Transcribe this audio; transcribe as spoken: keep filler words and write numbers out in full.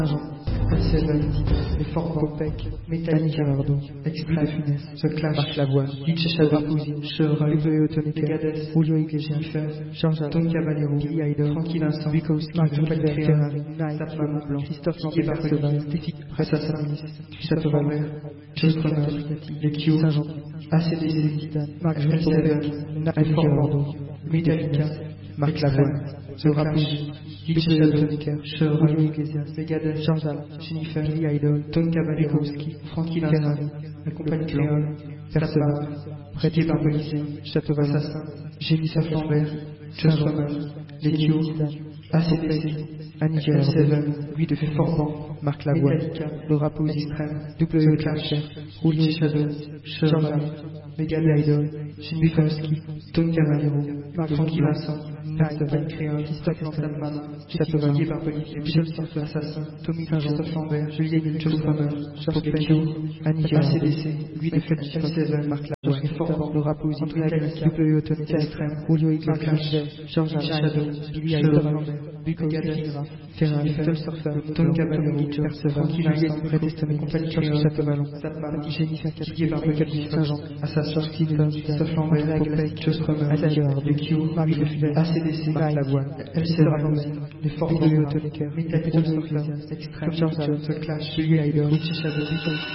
Seven, les Fort Popek, Métallique Gerardo, Exprès de Funès, The Clash, Marc Lavoine, Hitch Rapousi, Chevreuil, W. Autonica, Julio Iglesias, Jean-Jacques, Tom Caballero, Billy Idol, Francky Vincent, Bukowski, Marc Ferrari, Nike, Flamand Blanc, Christophe Didier Barcelone, Stéphie, Assassin, Château Valmer, Joe Strummer, Les Kyo, Saint-Jean, A C D C, Marc Seven, Nike Gerardo, Metallica, Marc Lavoine, The Rapousi, Hitch Autonica, Chevreuil, Iglesias, Megadeth, Jean-Jacques, Jennifer, Billy Idol, Tom Caballero, Bukowski, Francky Vincent, La Compagnie Créole, Perceval, Prêté par Policier, Château Assassin, Gémissa Flambert, Joe Strummer, Les Kyo, A C D C, Annie Gerardo, Louis de Forban, Marc Lavoine, Laura Pouzy, Extrême, W. Clash, Roulier Shadow, Jean-Jacques, Megadeth Idol, Bukowski, Tom Caballero, Francky Vincent, Perceval, Créole, Christophe Lanzapman, Château Vallier par Policier, Bishop Assassin, Tommy Christophe Lambert, Julien Joe Strummer, Charles Peggy, Annie Gerardo, A C D C, Louis de Seven, Marc Lavoine, Forban, Laura Pouzy, W. Autonica, Extrême, Julio Iglesias, Jean-Jacques Shadow, Billy Idol, Bukowski, Ferrari, Little Surfer, Tom Caballero, Perceval, Julien Prétestamé, Compagnie Créole, Château Vallon, Jennifer Didier Barbeau, Saint-Jean, Assassin, Christophe Lambert, Popek, Joe Strummer, Annie Gerardo, Marie Le Filet, A C D C, Marc Lavoine, L C Rapouzy, Les Fort Autonica, Little Surfer, Extrême, Jean-Jacques, The Clash, Billy Idol, Hitch Shadow,